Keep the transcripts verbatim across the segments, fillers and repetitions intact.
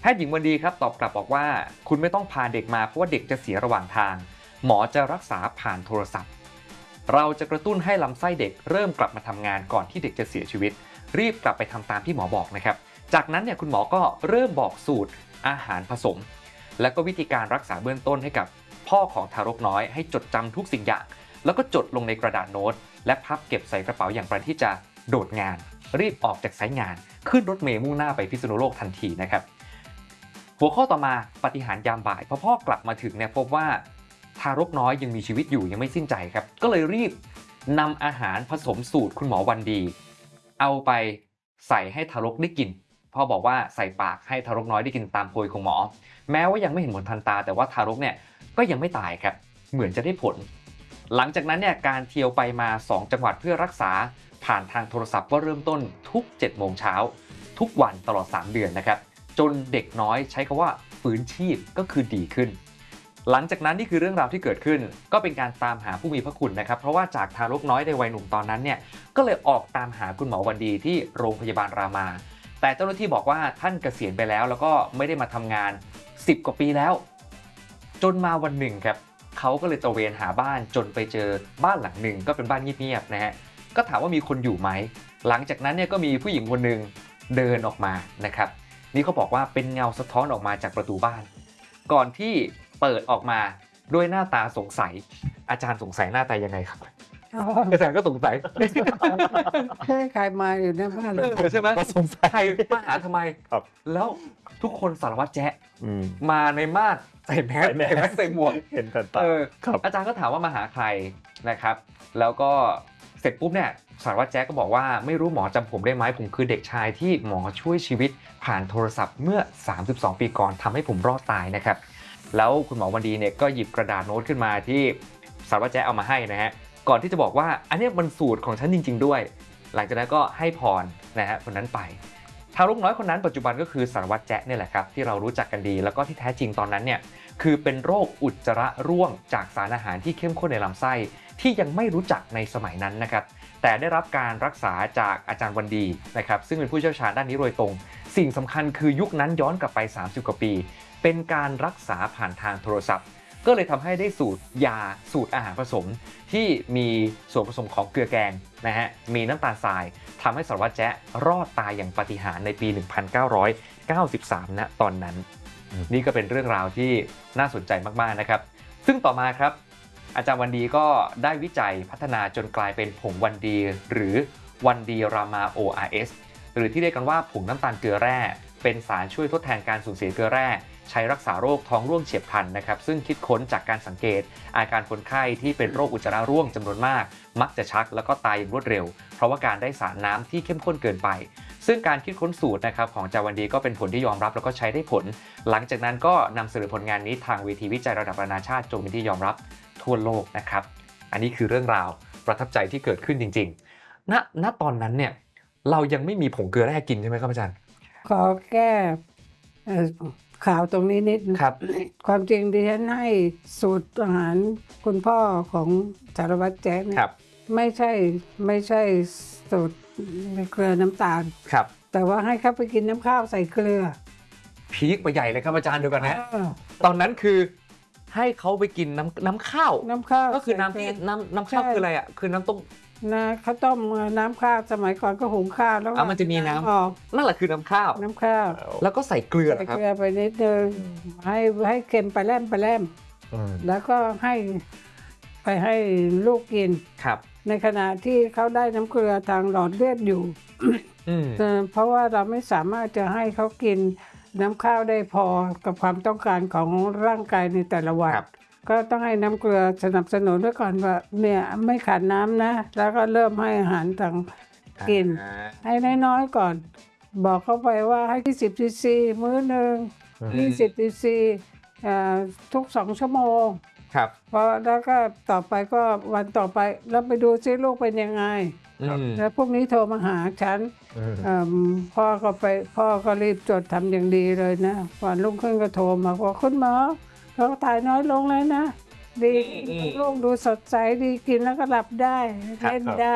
แพทย์หญิงวรรดีครับตอบกลับบอกว่าคุณไม่ต้องพาเด็กมาเพราะว่าเด็กจะเสียระหว่างทางหมอจะรักษาผ่านโทรศัพท์เราจะกระตุ้นให้ลำไส้เด็กเริ่มกลับมาทำงานก่อนที่เด็กจะเสียชีวิตรีบกลับไปทำตามที่หมอบอกนะครับจากนั้นเนี่ยคุณหมอก็เริ่มบอกสูตรอาหารผสมและก็วิธีการรักษาเบื้องต้นให้กับพ่อของทารกน้อยให้จดจำทุกสิ่งอย่างแล้วก็จดลงในกระดาษโน้ตและพับเก็บใส่กระเป๋าอย่างประที่จะโดดงานรีบออกจากสายงานขึ้นรถเมล์มุ่งหน้าไปพิษณุโลกทันทีนะครับหัวข้อต่อมาปาฏิหาริย์ยามบ่ายพอพ่อกลับมาถึงเนี่ยพบว่าทารกน้อยยังมีชีวิตอยู่ยังไม่สิ้นใจครับก็เลยรีบนำอาหารผสมสูตรคุณหมอวันดีเอาไปใส่ให้ทารกได้กินพ่อบอกว่าใส่ปากให้ทารกน้อยได้กินตามโพยของหมอแม้ว่ายังไม่เห็นผลทันตาแต่ว่าทารกเนี่ยก็ยังไม่ตายครับเหมือนจะได้ผลหลังจากนั้นเนี่ยการเที่ยวไปมาสองจังหวัดเพื่อรักษาผ่านทางโทรศัพท์ก็เริ่มต้นทุกเจ็ดโมงเช้าทุกวันตลอดสามเดือนนะครับจนเด็กน้อยใช้คำว่าฟื้นชีพก็คือดีขึ้นหลังจากนั้นนี่คือเรื่องราวที่เกิดขึ้นก็เป็นการตามหาผู้มีพระคุณนะครับเพราะว่าจากทารกน้อยในวัยหนุ่มตอนนั้นเนี่ยก็เลยออกตามหาคุณหมอวันดีที่โรงพยาบาลรามาแต่เจ้าหน้าที่บอกว่าท่านเกษียณไปแล้วแล้วก็ไม่ได้มาทำงานสิบกว่าปีแล้วจนมาวันหนึ่งครับเขาก็เลยตระเวนหาบ้านจนไปเจอบ้านหลังหนึ่งก็เป็นบ้านเงียบๆนะฮะก็ถามว่ามีคนอยู่ไหมหลังจากนั้นเนี่ยก็มีผู้หญิงคนหนึ่งเดินออกมานะครับนี่เขาบอกว่าเป็นเงาสะท้อนออกมาจากประตูบ้านก่อนที่เปิดออกมาด้วยหน้าตาสงสัยอาจารย์สงสัยหน้าตายังไงครับอาจารย์ก็สงสัยใครมาอยู่ในบ้านใช่ไหมสงสัยใครมาหาทำไมแล้วทุกคนสารวัตรแจ๊มาในมาดใส่แมสใส่แมสใส่หมวกเห็นแต่ตาอาจารย์ก็ถามว่ามาหาใครนะครับแล้วก็เสร็จปุ๊บเนี่ยสารวัตรแจ๊ก็บอกว่าไม่รู้หมอจำผมได้ไหมผมคือเด็กชายที่หมอช่วยชีวิตผ่านโทรศัพท์เมื่อสามสิบสองปีก่อนทำให้ผมรอดตายนะครับแล้วคุณหมอวันดีเนี่ยก็หยิบกระดาษโน้ตขึ้นมาที่สารวัตรแจ๊เอามาให้นะฮะก่อนที่จะบอกว่าอันนี้มันสูตรของฉันจริงๆด้วยหลังจากนั้นก็ให้พรนะฮะคนนั้นไปทารกน้อยคนนั้นปัจจุบันก็คือสารวัตรแจ๊เนี่ยแหละครับที่เรารู้จักกันดีแล้วก็ที่แท้จริงตอนนั้นเนี่ยคือเป็นโรคอุจจาระร่วงจากสารอาหารที่เข้มข้นในลำไส้ที่ยังไม่รู้จักในสมัยนั้นนะครับแต่ได้รับการรักษาจากอาจารย์วันดีนะครับซึ่งเป็นผู้เชี่ยวชาญด้านนี้โดยตรงสิ่งสำคัญคือยุคนั้นย้อนกลับไปสามสิบกว่าปีเป็นการรักษาผ่านทางโทรศัพท์ก็เลยทำให้ได้สูตรยาสูตรอาหารผสมที่มีส่วนผสมของเกลือแกงนะฮะมีน้ำตาลทรายทำให้สารวัตรแจ๊รอดตายอย่างปาฏิหาริย์ในปีหนึ่งพันเก้าร้อยเก้าสิบสามณตอนนั้นนี่ก็เป็นเรื่องราวที่น่าสนใจมากๆนะครับซึ่งต่อมาครับอาจารย์วันดีก็ได้วิจัยพัฒนาจนกลายเป็นผงวันดีหรือวันดีรามา โอ อาร์ เอส หรือที่เรียกกันว่าผงน้ำตาลเกลือแร่เป็นสารช่วยทดแทนการสูญเสียเกลือแร่ใช้รักษาโรคท้องร่วงเฉียบพลันนะครับซึ่งคิดค้นจากการสังเกตอาการคนไข้ที่เป็นโรคอุจจาระร่วงจำนวนมากมักจะชักแล้วก็ตายอย่างรวดเร็วเพราะว่าการได้สารน้ำที่เข้มข้นเกินไปซึ่งการคิดค้นสูตรนะครับของอาจารย์วันดีก็เป็นผลที่ยอมรับแล้วก็ใช้ได้ผลหลังจากนั้นก็นำเสนอผลงานนี้ทางเวทีวิจัยระดับนานาชาติจนเป็นที่ยอมรับทั่วโลกนะครับอันนี้คือเรื่องราวประทับใจที่เกิดขึ้นจริงๆณณตอนนั้นเนี่ยเรายังไม่มีผงเกลือแร่กินใช่ไหมครับอาจารย์ขอแก้ข่าวตรงนี้นิดครับความจริงดิฉันให้สูตรอาหารคุณพ่อของสารวัตรแจ๊เนี่ยไม่ใช่ไม่ใช่สูตรเกลือน้ำตาลครับแต่ว่าให้เขาไปกินน้ำข้าวใส่เกลือพีคไปใหญ่เลยครับอาจารย์ดูกันนะตอนนั้นคือให้เขาไปกินน้ำน้ำข้าวน้ำข้าวก็คือน้ำที่น้ำน้ำข้าวคืออะไรอ่ะคือน้ำต้มนะข้าวต้มน้ำข้าวสมัยก่อนก็หุงข้าวแล้วอ่ะมันจะมีน้ำนั่นแหละคือน้ำข้าวน้ำข้าวแล้วก็ใส่เกลือใส่เกลือไปนิดนึงให้ให้เค็มไปแล่มไปแล่มแล้วก็ให้ไปให้ลูกกินครับในขณะที่เขาได้น้ำเกลือทางหลอดเลือดอยู่เพราะว่าเราไม่สามารถจะให้เขากินน้ำข้าวได้พอกับความต้องการของร่างกายในแต่ละวันก็ต้องให้น้ำเกลือสนับสนุนด้วยก่อนว่าเนี่ยไม่ขาดน้ำนะแล้วก็เริ่มให้อาหารทางกินให้น้อยๆก่อนบอกเขาไปว่าให้ยี่สิบซีซีมื้อหนึ่งยี่สิบซีซีทุกสองชั่วโมงครับพอแล้วก็ต่อไปก็วันต่อไปแล้วไปดูซิลูกเป็นยังไงแล้วพวกนี้โทรมาหาฉันพ่อก็ไปพ่อก็รีบจดทำอย่างดีเลยนะวันรุ่งขึ้นก็โทรมาบอกคุณหมอเราถ่ายน้อยลงแล้วนะดีลูกดูสดใสดีกินแล้วก็หลับได้เล่นได้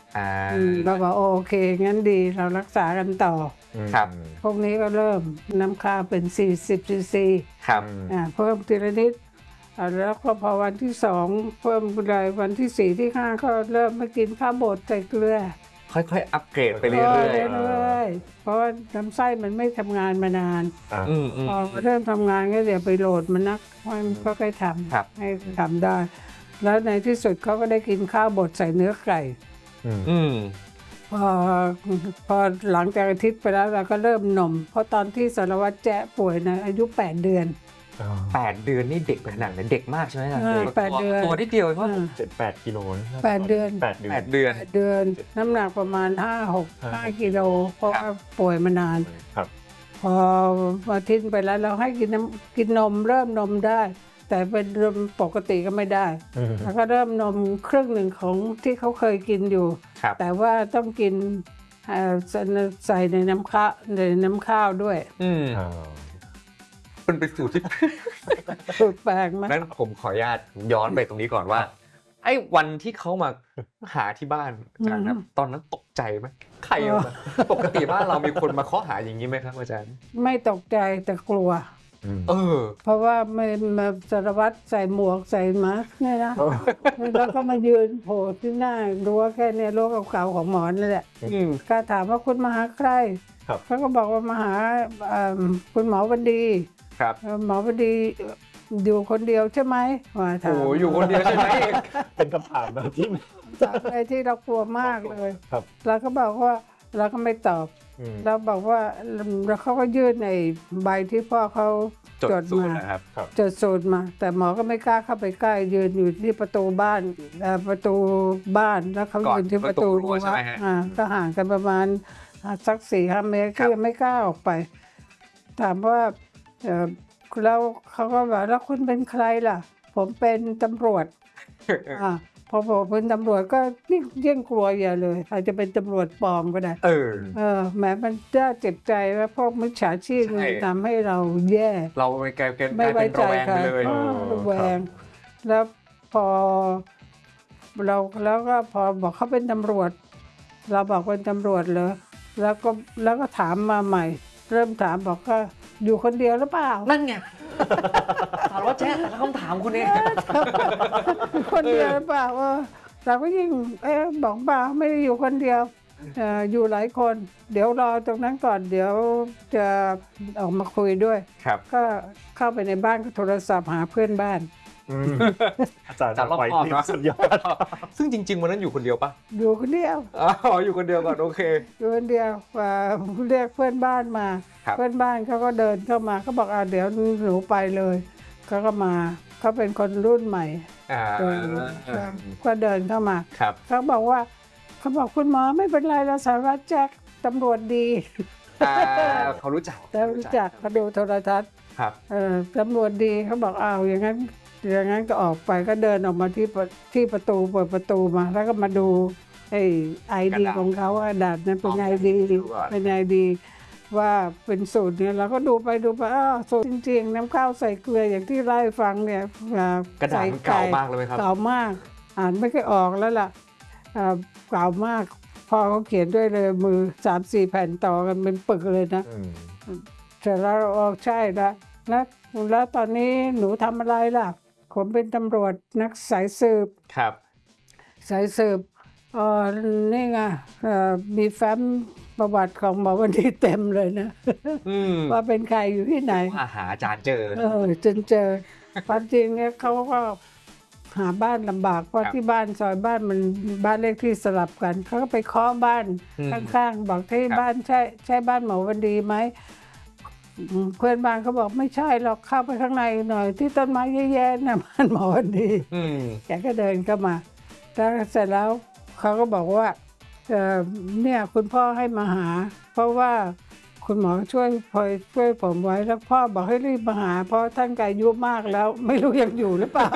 อ่าอืมเราบอกโอเคงั้นดีเรารักษากันต่อครับพวกนี้ก็เริ่มน้ำข้าวเป็นสี่สิบซีซีครับอ่าเพิ่มทีละนิดอ่าแล้วก็พอวันที่สองเพิ่มเลยวันที่สี่ที่ห้าก็เริ่มมากินข้าวบดใส่เกลือค่อยๆ อัปเกรดไปเรื่เรื่อยอยๆเพราะว่าลำไส้มันไม่ทำงานมานานๆอืมอืมพอเริ่มทำงานก็เดี๋ยวไปโหลดมันนักให้มันก็ค่อยทครับำให้ทำได้ แล้วในที่สุดเขาก็ได้กินข้าวบดใส่เนื้อไก่อืมพอพอหลังจากอาทิตย์ไปแล้วเราก็เริ่มนม เพราะตอนที่สารวัตรแจ๊ะป่วยนะอายุแปดเดือนแปดเดือนนี่เด็กขนาดไหนเด็กมากใช่ไหมครับเออแปดเดือนตัวนิดเดียวเองว่าอ่าเจ็ดแปดกิโลนะแปดเดือนแปดเดือนแปดเดือนแปดเดือนน้ำหนักประมาณห้าหกห้ากิโลเพราะครัว่าบป่วยมานานครับพออาทิตย์ไปแล้วเราให้กินน้ำกินนมเริ่มนมได้ แต่เป็นนมปกติก็ไม่ได้อืมแล้วก็เริ่มนมครึ่งหนึ่งของที่เขาเคยกินอยู่ครับแต่ว่าต้องกินเอ่อใส่ในน้ำข้าวในน้ำข้าวด้วยอืมอ่าเป็นไปสู่ที่สูตรแปลกไหมนั้นผมขออนุญาตย้อนไปตรงนี้ก่อนว่า ไอ้วันที่เขามาหาที่บ้านอาจารย์ครับตอนนั้นตกใจไหมใครมาปกติบ้านเรามีคนมาเคาะหาอย่างนี้ไหมครับอาจารย์ไม่ตกใจแต่กลัวเออเพราะว่าไม่มาสารวัตรใส่หมวกใส่มาสก์เนี่ยนะแล้วก็มายืนโผล่ที่หน้ารั้วแค่เนี่ยรั้วเก่าๆของหมอนั่นแหละอืมก็ถามว่าคุณมาหาใครครับเขาก็บอกว่ามาหาเอิ่มคุณหมอวันดีครับเอ่อหมอวันดีอยู่คนเดียวใช่ไหมมาถาโอ้มอยู่คนเดียวใช่ไหมเป็นคำถามแบบที่ถามอะไรที่เรากลัวมากเลยครับเราก็บอกว่าเราก็ไม่ตอบอืมเราบอกว่าแล้วเขาก็ยื่นในใบที่พ่อเขาจดจดสูตรมานะครับจดสูตรมา แต่หมอก็ไม่กล้าเข้าไปใกล้ยืนอยู่ที่ประตูบ้านเอ่อประตูบ้านแล้วเขาก่อนยืนที่ประตูประตูรั้วใช่ไหมฮะอ่าก็ห่างกันประมาณอ่าสักสี่ห้าเมตรครัก็บยังไม่กล้าออกไป ถามว่าเอ่อแล้วเขาก็บอกแล้วคุณเป็นใครล่ะ ผมเป็นตำรวจอ่าพอบอกเป็นตำรวจก็ยิ่งยิ่งกลัวอย่าเลยอาจจะเป็นตำรวจปลอมก็ได้เออเออแหมมันน่าเจ็บใจว่าพวกมิจฉาชีพใช่มันทำให้เราแย่เราไปกลายเป็นไม่ไว้ใจระแวงใครไปเลยเออเออระแวง แล้วพอเราแล้วก็พอบอกเขาเป็นตำรวจ เราบอกเป็นตำรวจเหรอแล้วก็แล้วก็ถามมาใหม่ เริ่มถามบอกว่าอยู่คนเดียวหรือเปล่านั่นไงถามว่าแจ๊แต่ละคำถามคุณเนี่ยคนเดียวหรือเปล่าเออเราก็ยิ่งเอ๊ะบอกเปล่าไม่ได้อยู่คนเดียวเอ่ออยู่หลายคน เดี๋ยวรอตรงนั้นก่อนเดี๋ยวจะออกมาคุยด้วยครับก็เข้าไปในบ้านก็โทรศัพท์หาเพื่อนบ้านอืมอาจารย์จากรอบไปคอบที่เนาะสุดยอดซึ่งจริง ๆ วันนั้นอยู่คนเดียวปะอยู่คนเดียวอ๋ออยู่คนเดียวก่อนโอเคอยู่คนเดียวว่าเรียกเพื่อนบ้านมาครับเพื่อนบ้านเขาก็เดินเข้ามาเขาบอกอ่าเดี๋ยวหนูไปเลยเขาก็มาเขาเป็นคนรุ่นใหม่อ่าเดินก็เดินเข้ามาครับเขาบอกว่าเขาบอกคุณหมอไม่เป็นไรแล้วสารวัตรแจ็คตำรวจดีอ่าเขารู้จักแล้วรู้จักเขาดูโทรทัศน์ครับเออตำรวจดีเขาบอกอ้าวอย่างนั้นอย่างนั้นก็ออกไปก็เดินออกมาที่ประที่ประตูเปิดประตูมา แล้วก็มาดูไอ้ไอดีของเขาว่าดาบนั้นเป็นไอดีเป็นไอดีว่าเป็นสูตรเนี่ยเราก็ดูไปดูไปอ้าวสูตรจริงๆ น้ำข้าวใส่เกลืออย่างที่เล่าให้ฟังเนี่ยอ่ากระดาษมันเก่ามากเลยไหมครับเก่ามาก อ่านไม่เคยออกแล้วล่ะอ่าเก่ามากพอเขาเขียนด้วยเลยมือสามสี่แผ่นต่อกันเป็นปึกเลยนะอืมเสร็จแล้วออกใช่แล้วแล้วแล้วตอนนี้หนูทำอะไรล่ะ ผมเป็นตำรวจนักสายสืบครับสายสืบเออนี่ไงเอ่อมีแฟ้มประวัติของหมอวันนี้เต็มเลยนะอืมว่าเป็นใครอยู่ที่ไหนว่าหาอาจารย์เจอเออจนเจอความจริงเนี่ยเขาก็หาบ้านลำบากเพราะครับที่บ้านซอยบ้านมันบ้านเลขที่สลับกันเขาก็ไปเคาะบ้านอืมข้างๆบอกที่ครับบ้านใช่ใช่บ้านหมอวันดีไหมอืมเพื่อนบ้านเขาบอกไม่ใช่หรอกเข้าไปข้างในหน่อย ที่ต้นไม้แย่ๆนะบ้านหมอวันดีอืมแกก็เดินเข้ามาแล้วเสร็จแล้วเขาก็บอกว่าเอ่อเนี่ยคุณพ่อให้มาหา เพราะว่าคุณหมอช่วยพลอยช่วยผมไว้แล้วพ่อบอกให้รีบมาหา เพราะท่านก็อายุมากแล้ว ไม่รู้ยังอยู่หรือเปล่า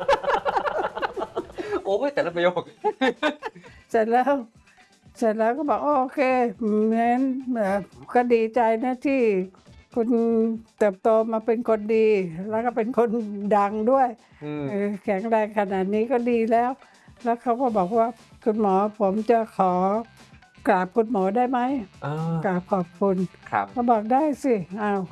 โอ้ยแต่ละประโยคเสร็จแล้ว เสร็จแล้วก็บอกโอเคงั้นเอ่อก็ดีใจนะที่คุณเติบโตมาเป็นคนดี แล้วก็เป็นคนดังด้วยอืมเออแข็งแรงขนาดนี้ก็ดีแล้วแล้วเขาก็บอกว่าคุณหมอผมจะขอกราบคุณหมอได้ไหมอ่ากราบขอบคุณครับเขาบอกได้สิอ้าว